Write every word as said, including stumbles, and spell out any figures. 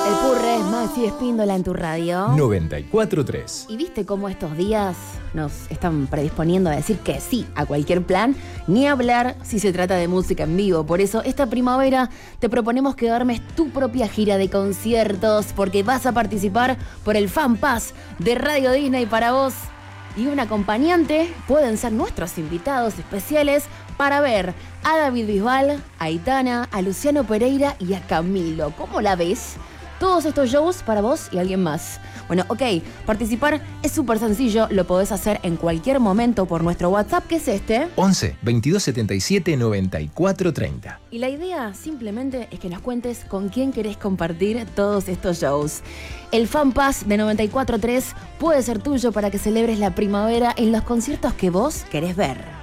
El Purre, Maxi Espíndola en tu radio. noventa y cuatro tres. ¿Y viste cómo estos días nos están predisponiendo a decir que sí a cualquier plan? Ni hablar si se trata de música en vivo. Por eso, esta primavera te proponemos que armes tu propia gira de conciertos, porque vas a participar por el Fan Pass de Radio Disney para vos. Y un acompañante pueden ser nuestros invitados especiales para ver a David Bisbal, a Aitana, a Luciano Pereira y a Camilo. ¿Cómo la ves? Todos estos shows para vos y alguien más. Bueno, ok, participar es súper sencillo, lo podés hacer en cualquier momento por nuestro WhatsApp, que es este. once, veintidós setenta y siete, noventa y cuatro treinta. Y la idea simplemente es que nos cuentes con quién querés compartir todos estos shows. El Fan Pass de noventa y cuatro tres puede ser tuyo para que celebres la primavera en los conciertos que vos querés ver.